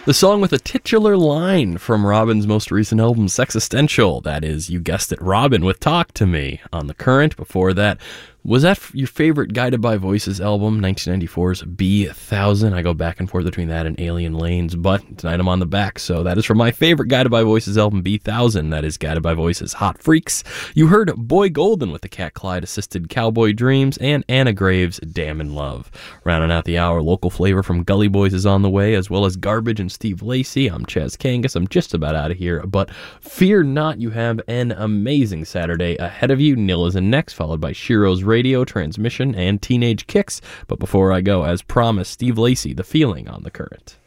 The song with a titular line from Robin's most recent album, Sexistential. That is, you guessed it, Robin with Talk to Me. On The Current, before that, was that your favorite Guided by Voices album, 1994's B1000? I go back and forth between that and Alien Lanes, but tonight I'm on the back, so that is from my favorite Guided by Voices album, B1000. That is Guided by Voices' Hot Freaks. You heard Boy Golden with the Cat Clyde-assisted Cowboy Dreams, and Anna Graves' Damn in Love. Rounding out the hour, local flavor from Gully Boys is on the way, as well as Garbage and Steve Lacy. I'm Chaz Kangas. I'm just about out of here, but fear not, you have an amazing Saturday ahead of you. Nil is in next, followed by Shiro's Radio, Transmission, and Teenage Kicks. But before I go, as promised, Steve Lacy, The Feeling on The Current.